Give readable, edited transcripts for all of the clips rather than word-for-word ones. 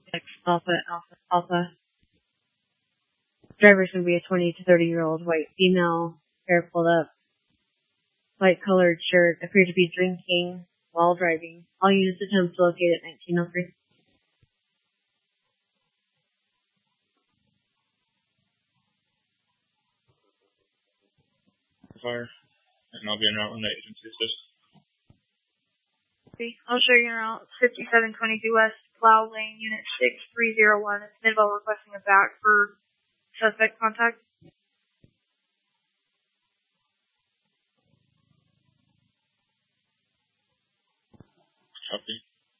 X Alpha Alpha Alpha. Driver's going to be a 20 to 30-year-old white female, hair pulled up, light colored shirt, appeared to be drinking while driving. All units attempt to locate at 1903. Fire, and I'll be en route when the agency assists. I'll show you en route 5722 West, Plow Lane, Unit 6301. It's Midwell requesting a back for suspect contact. Copy.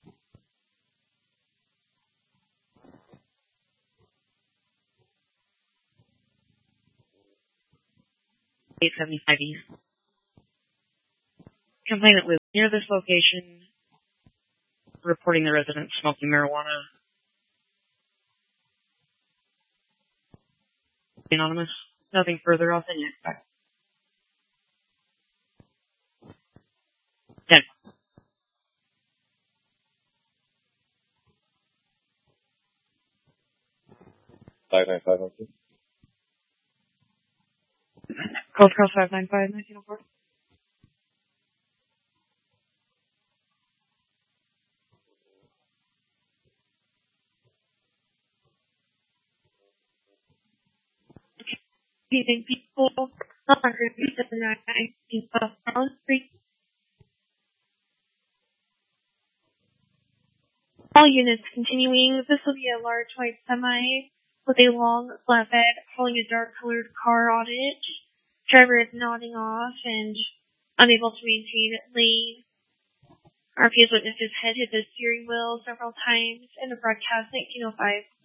$875 East. Complainant lives near this location, reporting the resident smoking marijuana. Anonymous. Nothing further off than you expect. 10. Cold Cross 595, 1904. Evening, people. 179 Brown Street. All units continuing. This will be a large white semi with a long flatbed hauling a dark-colored car on it. Driver is nodding off and unable to maintain lane. RPS witnessed his head hit the steering wheel several times in a broadcast 1905.